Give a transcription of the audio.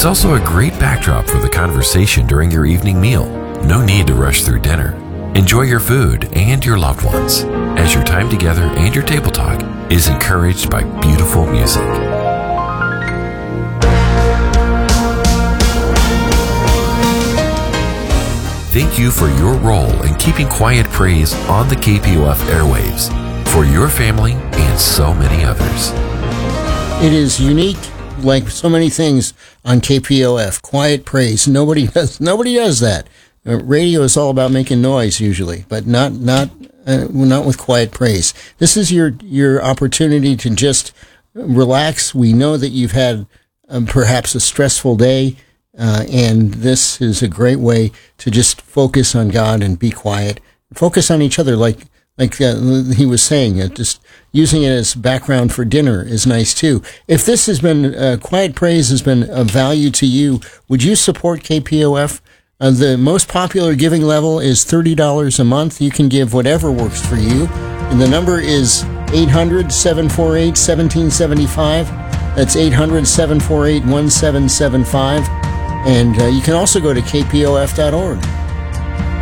It's also a great backdrop for the conversation during your evening meal. No need to rush through dinner. Enjoy your food and your loved ones as your time together and your table talk is encouraged by beautiful music. Thank you for your role in keeping Quiet Praise on the KPOF airwaves for your family and so many others. It is unique, like so many things on KPOF. Quiet Praise. Nobody does that. Radio is all about making noise usually, but not with Quiet Praise. This is your opportunity to just relax. We know that you've had perhaps a stressful day, and this is a great way to just focus on God and be quiet. Focus on each other, like he was saying. Just using it as background for dinner is nice too. If this has been Quiet Praise has been of value to you, would you support KPOF? The most popular giving level is $30 a month. You can give whatever works for you. And the number is 800-748-1775. That's 800-748-1775. And you can also go to kpof.org.